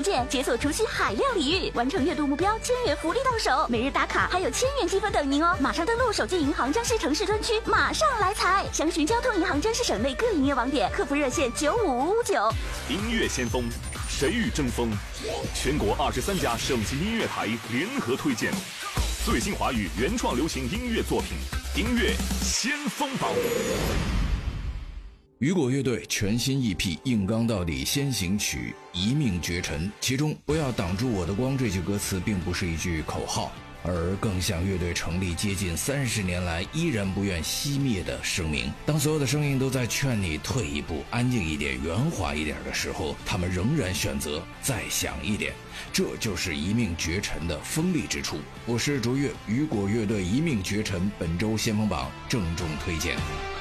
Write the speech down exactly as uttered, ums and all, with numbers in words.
件，解锁除夕海量礼遇，完成月度目标，千元福利到手，每日打卡还有千元积分等您哦！马上登录手机银行江西城市专区，马上来财！详询交通银行江西省内各营业网点，客服热线九五五五九。 音乐先锋，谁与争锋？全国二十三家省级音乐台联合推荐最新华语原创流行音乐作品，音乐先锋榜。 雨果乐队全新 E P《硬刚到底先行曲一命绝尘》，其中不要挡住我的光这句歌词并不是一句口号，而更像乐队成立接近三十年来依然不愿熄灭的声明。当所有的声音都在劝你退一步，安静一点，圆滑一点的时候，他们仍然选择再响一点，这就是一命绝尘的锋利之处。我是卓越，雨果乐队一命绝尘本周先锋榜郑重推荐。